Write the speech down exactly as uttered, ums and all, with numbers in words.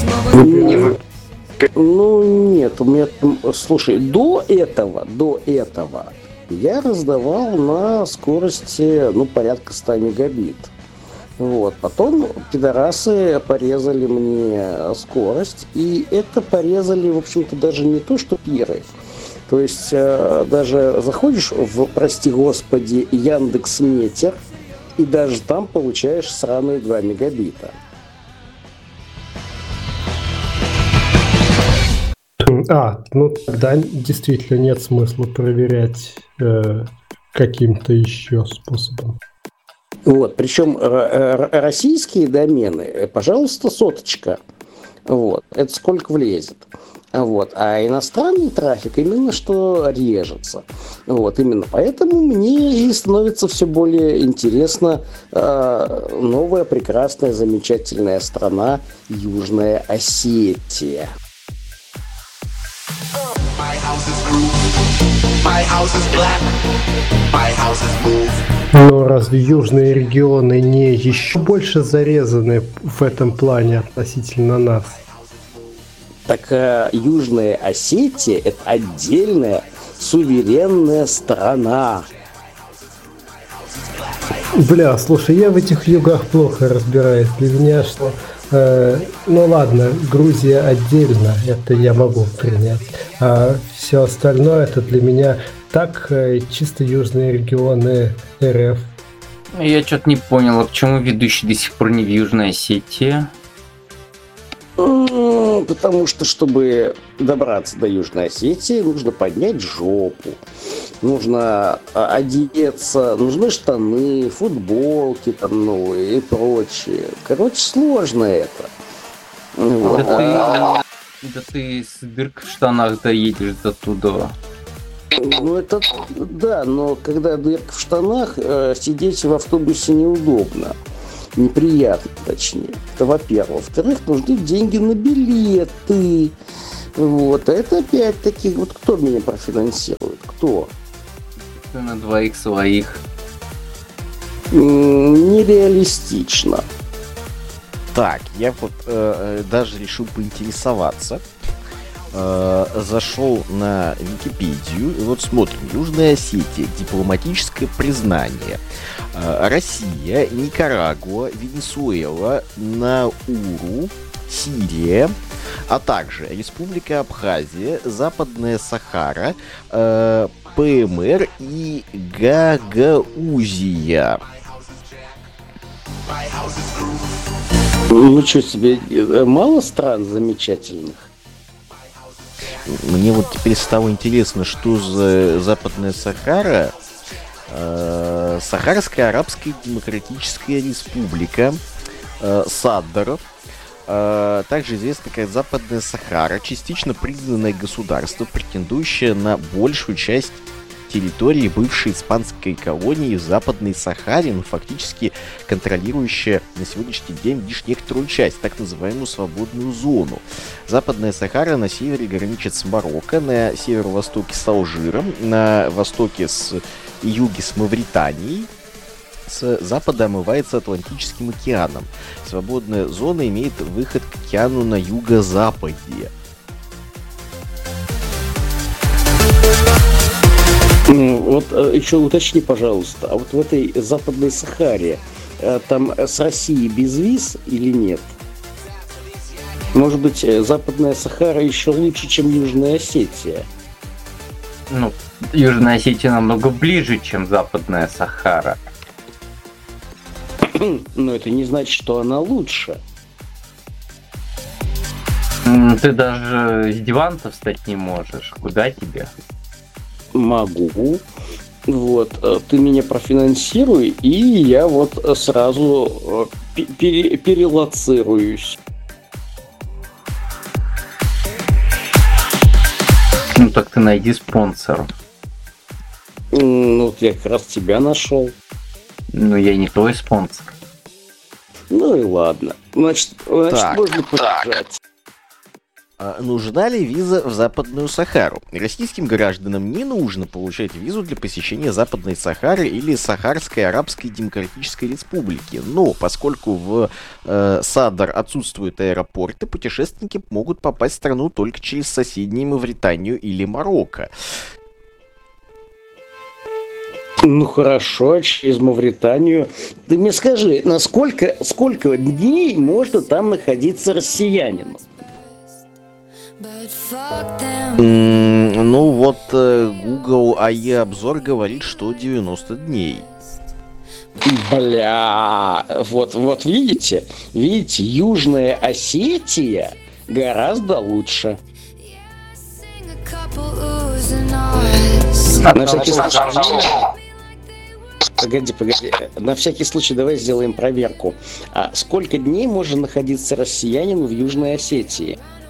Не, ну нет, у меня, слушай, до этого, до этого я раздавал на скорости, ну, порядка ста мегабит. Вот, потом пидорасы порезали мне скорость, и это порезали, в общем-то, даже не то, что пиры. То есть э, даже заходишь в, прости господи, Яндекс.Метер, и даже там получаешь сраные два мегабита. А, ну тогда действительно нет смысла проверять э, каким-то еще способом. Вот, причем р- р- российские домены, пожалуйста, соточка. Вот, это сколько влезет. Вот, а иностранный трафик именно что режется. Вот, именно поэтому мне и становится все более интересна э, новая, прекрасная, замечательная страна Южная Осетия. Но разве южные регионы не еще больше зарезаны в этом плане относительно нас? Так э, Южная Осетия — это отдельная суверенная страна. Бля, слушай, я в этих югах плохо разбираюсь. Для меня что... Э, ну ладно, Грузия отдельно, это я могу принять. А все остальное это для меня так э, чисто южные регионы РФ. Я что-то не понял, а почему ведущий до сих пор не в Южной Осетии? Потому что, чтобы добраться до Южной Осетии, нужно поднять жопу. Нужно одеться, нужны штаны, футболки там новые и прочее. Короче, сложно это. Вот. Да ты, да ты с дырк в штанах доедешь до туда. Ну это, да, но когда дырка в штанах, э, сидеть в автобусе неудобно. Неприятно, точнее. Это во-первых. Во-вторых, нужны деньги на билеты. Вот. А это опять-таки, вот кто меня профинансирует? Кто? Ты на двоих своих. М, Нереалистично. Так, я вот э, даже решил поинтересоваться. Э, зашел на Википедию, и вот смотрим. Южная Осетия, дипломатическое признание. Э, Россия, Никарагуа, Венесуэла, Науру, Сирия, а также Республика Абхазия, Западная Сахара, э, ПМР и Гагаузия. Ну что себе, э, мало стран замечательных? Мне вот теперь стало интересно, что за Западная Сахара. Э, Сахарская Арабская Демократическая Республика, э, Саддаров, э, также известна как Западная Сахара, частично признанное государство, претендующее на большую часть территории бывшей испанской колонии в Западной Сахаре, но фактически контролирующая на сегодняшний день лишь некоторую часть, так называемую свободную зону. Западная Сахара на севере граничит с Марокко, на северо-востоке с Алжиром, на востоке с и юге с Мавританией, с запада омывается Атлантическим океаном. Свободная зона имеет выход к океану на юго-западе. Вот еще уточни, пожалуйста, а вот в этой Западной Сахаре там с Россией без виз или нет? Может быть, Западная Сахара еще лучше, чем Южная Осетия? Ну, Южная Осетия намного ближе, чем Западная Сахара. Но это не значит, что она лучше. Ты даже с дивана встать не можешь. Куда тебе? Могу. Вот, ты меня профинансируй, и я вот сразу пере- перелоцируюсь. Ну так ты найди спонсоров. Ну, вот я как раз тебя нашел. Ну я не твой спонсор. Ну и ладно. Значит, значит Так, можно подождать. Нужна ли виза в Западную Сахару? Российским гражданам не нужно получать визу для посещения Западной Сахары или Сахарской Арабской Демократической Республики. Но поскольку в э, Садр отсутствуют аэропорты, путешественники могут попасть в страну только через соседние Мавританию или Марокко. Ну хорошо, через Мавританию. Ты мне скажи, насколько сколько дней можно там находиться россиянину? Mm, ну вот Google эй ай обзор говорит, что девяносто дней. Бля, вот, вот видите, видите, Южная Осетия гораздо лучше. На всякий случай... Погоди, погоди. На всякий случай давай сделаем проверку. А сколько дней можно находиться россиянину в Южной Осетии?